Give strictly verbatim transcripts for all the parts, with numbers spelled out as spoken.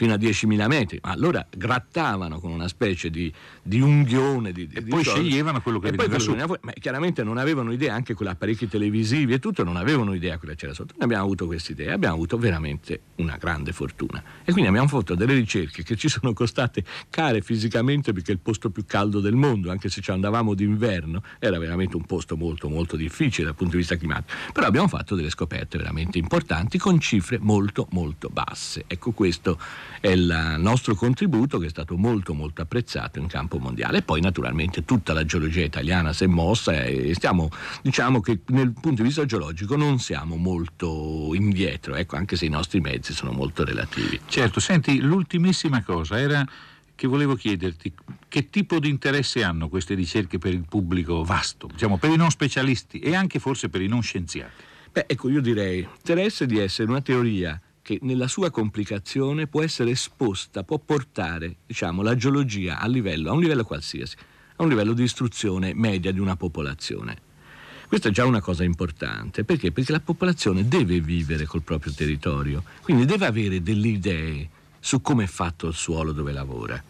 fino a diecimila metri, ma allora grattavano con una specie di, di unghione di, e di poi cose, sceglievano quello che e poi veniva su. fuori, ma chiaramente non avevano idea, anche con gli apparecchi televisivi e tutto, non avevano idea cosa c'era sotto. Noi abbiamo avuto questa idea, abbiamo avuto veramente una grande fortuna e quindi abbiamo fatto delle ricerche che ci sono costate care fisicamente, perché è il posto più caldo del mondo, anche se ci andavamo d'inverno era veramente un posto molto molto difficile dal punto di vista climatico, però abbiamo fatto delle scoperte veramente importanti con cifre molto molto basse. Ecco, questo è il nostro contributo, che è stato molto molto apprezzato in campo mondiale. E poi naturalmente tutta la geologia italiana si è mossa e stiamo, diciamo che nel punto di vista geologico non siamo molto indietro, ecco, anche se i nostri mezzi sono molto relativi. Certo, senti, l'ultimissima cosa era che volevo chiederti: che tipo di interesse hanno queste ricerche per il pubblico vasto, diciamo per i non specialisti e anche forse per i non scienziati? Beh, ecco, io direi interesse di essere una teoria che nella sua complicazione può essere esposta, può portare, diciamo, la geologia a livello, a un livello qualsiasi, a un livello di istruzione media di una popolazione. Questa è già una cosa importante, perché? Perché la popolazione deve vivere col proprio territorio, quindi deve avere delle idee su come è fatto il suolo dove lavora.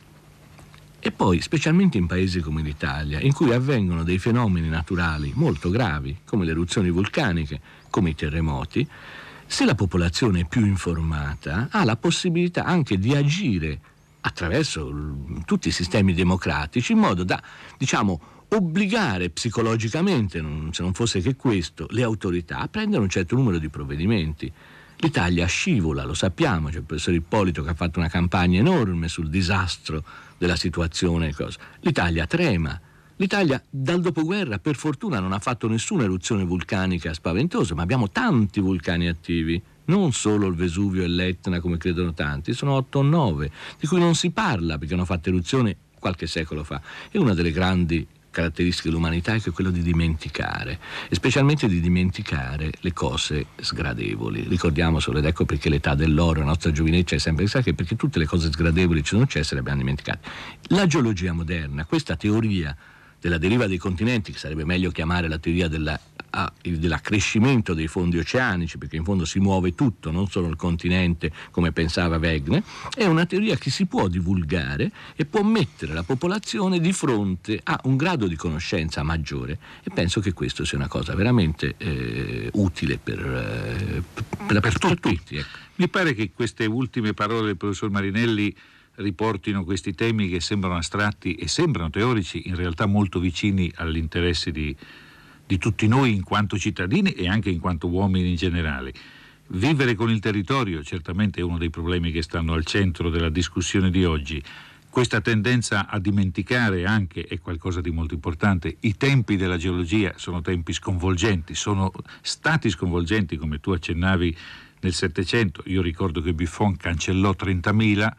E poi, specialmente in paesi come l'Italia, in cui avvengono dei fenomeni naturali molto gravi, come le eruzioni vulcaniche, come i terremoti, se la popolazione è più informata, ha la possibilità anche di agire attraverso l- tutti i sistemi democratici in modo da, diciamo, obbligare psicologicamente, non, se non fosse che questo, le autorità a prendere un certo numero di provvedimenti. L'Italia scivola, lo sappiamo, c'è il professor Ippolito che ha fatto una campagna enorme sul disastro della situazione. Cosa. L'Italia trema. L'Italia dal dopoguerra per fortuna non ha fatto nessuna eruzione vulcanica spaventosa, ma abbiamo tanti vulcani attivi, non solo il Vesuvio e l'Etna come credono tanti, sono otto o nove, di cui non si parla perché hanno fatto eruzione qualche secolo fa. È una delle grandi caratteristiche dell'umanità è che quello di dimenticare, e specialmente di dimenticare le cose sgradevoli. Ricordiamo solo, ed ecco perché l'età dell'oro, la nostra giovinezza è sempre questa, che perché tutte le cose sgradevoli ci sono successe le abbiamo dimenticate. La geologia moderna, questa teoria della deriva dei continenti, che sarebbe meglio chiamare la teoria della, ah, dell'accrescimento dei fondi oceanici, perché in fondo si muove tutto, non solo il continente come pensava Wegener, è una teoria che si può divulgare e può mettere la popolazione di fronte a un grado di conoscenza maggiore, e penso che questo sia una cosa veramente eh, utile per, eh, per, per tutti. tutti ecco. Mi pare che queste ultime parole del professor Marinelli riportino questi temi che sembrano astratti e sembrano teorici, in realtà molto vicini agli interessi di, di tutti noi in quanto cittadini e anche in quanto uomini in generale. Vivere con il territorio certamente è uno dei problemi che stanno al centro della discussione di oggi. Questa tendenza a dimenticare anche è qualcosa di molto importante. I tempi della geologia sono tempi sconvolgenti, sono stati sconvolgenti, come tu accennavi, nel Settecento. Io ricordo che Buffon cancellò trentamila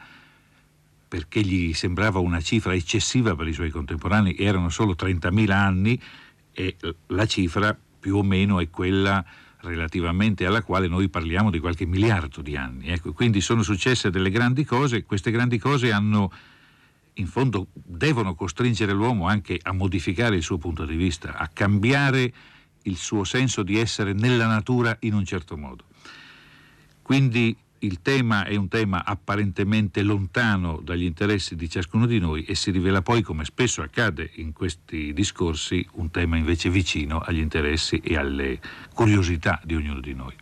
perché gli sembrava una cifra eccessiva per i suoi contemporanei, erano solo trentamila anni e la cifra più o meno è quella relativamente alla quale noi parliamo di qualche miliardo di anni. Ecco, quindi sono successe delle grandi cose, queste grandi cose hanno, in fondo, devono costringere l'uomo anche a modificare il suo punto di vista, a cambiare il suo senso di essere nella natura in un certo modo. Quindi il tema è un tema apparentemente lontano dagli interessi di ciascuno di noi e si rivela poi, come spesso accade in questi discorsi, un tema invece vicino agli interessi e alle curiosità di ognuno di noi.